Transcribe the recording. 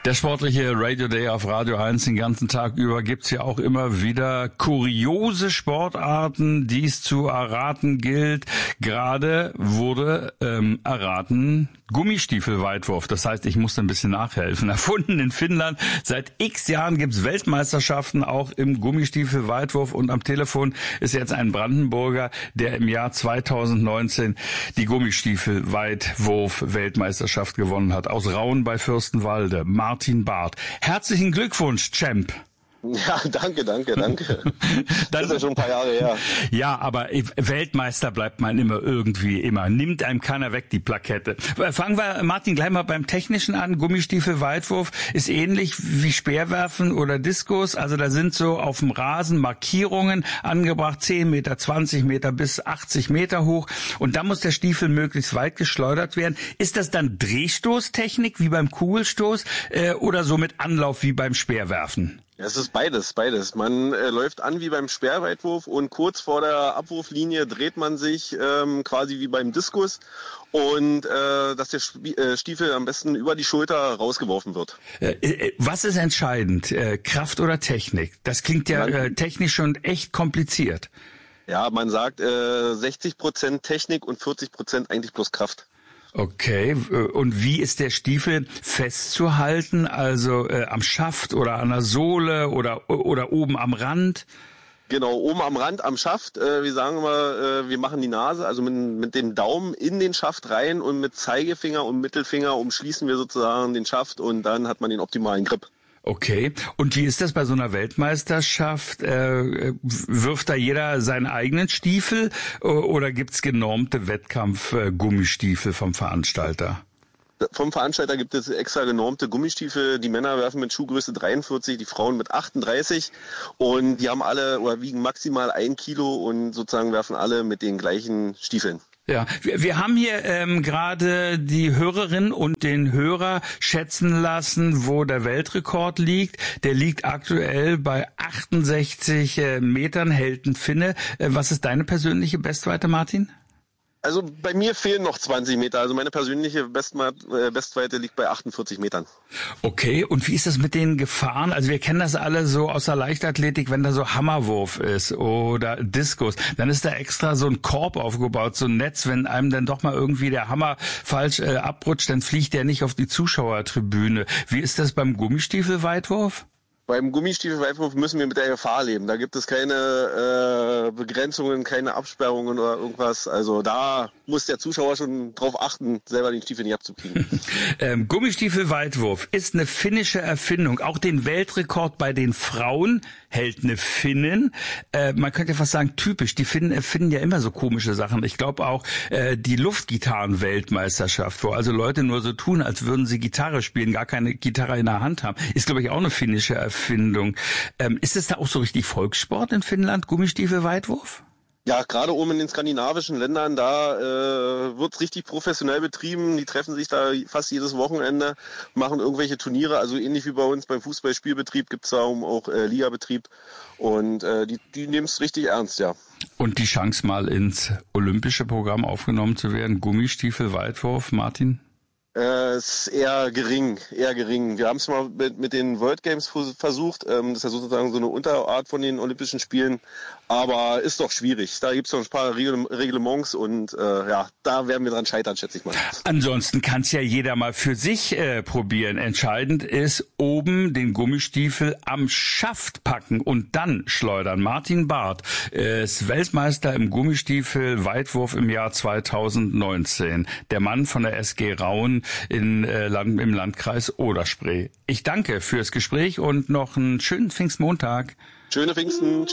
Der sportliche Radio Day auf Radio 1 den ganzen Tag über gibt's ja auch immer wieder kuriose Sportarten, die es zu erraten gilt. Gerade wurde erraten Gummistiefelweitwurf. Das heißt, ich musste ein bisschen nachhelfen. Erfunden in Finnland. Seit x Jahren gibt's Weltmeisterschaften auch im Gummistiefelweitwurf. Und am Telefon ist jetzt ein Brandenburger, der im Jahr 2019 die Gummistiefelweitwurf-Weltmeisterschaft gewonnen hat. Aus Rauen bei Fürstenwalde. Martin Barth. Herzlichen Glückwunsch, Champ. Ja, danke. Das ist ja schon ein paar Jahre her. Ja, aber Weltmeister bleibt man immer. Nimmt einem keiner weg, die Plakette. Fangen wir, Martin, gleich mal beim Technischen an. Gummistiefelweitwurf ist ähnlich wie Speerwerfen oder Diskus. Also da sind so auf dem Rasen Markierungen angebracht, 10 Meter, 20 Meter bis 80 Meter hoch. Und da muss der Stiefel möglichst weit geschleudert werden. Ist das dann Drehstoßtechnik wie beim Kugelstoß oder so mit Anlauf wie beim Speerwerfen? Es ist beides. Man läuft an wie beim Speerweitwurf und kurz vor der Abwurflinie dreht man sich quasi wie beim Diskus und dass der Stiefel am besten über die Schulter rausgeworfen wird. Was ist entscheidend? Kraft oder Technik? Das klingt ja technisch schon echt kompliziert. Ja, man sagt 60% Technik und 40% eigentlich bloß Kraft. Okay, und wie ist der Stiefel festzuhalten? Also am Schaft oder an der Sohle oder oben am Rand? Genau, oben am Rand, am Schaft. Wir sagen immer, wir machen die Nase, also mit dem Daumen in den Schaft rein und mit Zeigefinger und Mittelfinger umschließen wir sozusagen den Schaft und dann hat man den optimalen Grip. Okay, und wie ist das bei so einer Weltmeisterschaft? Wirft da jeder seinen eigenen Stiefel oder gibt's genormte Wettkampf-Gummistiefel vom Veranstalter? Vom Veranstalter gibt es extra genormte Gummistiefel. Die Männer werfen mit Schuhgröße 43, die Frauen mit 38 und die haben alle oder wiegen maximal 1 Kilo und sozusagen werfen alle mit den gleichen Stiefeln. Ja, wir haben hier gerade die Hörerin und den Hörer schätzen lassen, wo der Weltrekord liegt. Der liegt aktuell bei 68 Metern, hält ein Finne. Was ist deine persönliche Bestweite, Martin? Also bei mir fehlen noch 20 Meter. Also meine persönliche Bestweite liegt bei 48 Metern. Okay, und wie ist das mit den Gefahren? Also wir kennen das alle so aus der Leichtathletik, wenn da so Hammerwurf ist oder Diskus, dann ist da extra so ein Korb aufgebaut, so ein Netz. Wenn einem dann doch mal irgendwie der Hammer falsch abrutscht, dann fliegt der nicht auf die Zuschauertribüne. Wie ist das beim Gummistiefelweitwurf? Beim Gummistiefelweitwurf müssen wir mit der Gefahr leben. Da gibt es keine Begrenzungen, keine Absperrungen oder irgendwas. Also da muss der Zuschauer schon drauf achten, selber den Stiefel nicht abzukriegen. Gummistiefelweitwurf ist eine finnische Erfindung. Auch den Weltrekord bei den Frauen hält eine Finnin. Man könnte ja fast sagen, typisch. Die Finnen erfinden ja immer so komische Sachen. Ich glaube auch die Luftgitarren-Weltmeisterschaft, wo also Leute nur so tun, als würden sie Gitarre spielen, gar keine Gitarre in der Hand haben, ist, glaube ich, auch eine finnische Erfindung. Ist es da auch so richtig Volkssport in Finnland, Gummistiefelweitwurf? Ja, gerade oben in den skandinavischen Ländern, da wird's richtig professionell betrieben. Die treffen sich da fast jedes Wochenende, machen irgendwelche Turniere. Also ähnlich wie bei uns beim Fußballspielbetrieb gibt's da auch Ligabetrieb. Und die nehmen es richtig ernst, ja. Und die Chance mal ins olympische Programm aufgenommen zu werden, Gummistiefelweitwurf, Martin? Ist eher gering. Wir haben es mal mit den World Games versucht. Das ist ja sozusagen so eine Unterart von den Olympischen Spielen. Aber ist doch schwierig. Da gibt es noch ein paar Reglements und da werden wir dran scheitern, schätze ich mal. Ansonsten kann es ja jeder mal für sich probieren. Entscheidend ist, oben den Gummistiefel am Schaft packen und dann schleudern. Martin Barth ist Weltmeister im Gummistiefel-Weitwurf im Jahr 2019. Der Mann von der SG Rauen im Landkreis Oder-Spree. Ich danke fürs Gespräch und noch einen schönen Pfingstmontag. Schöne Pfingsten.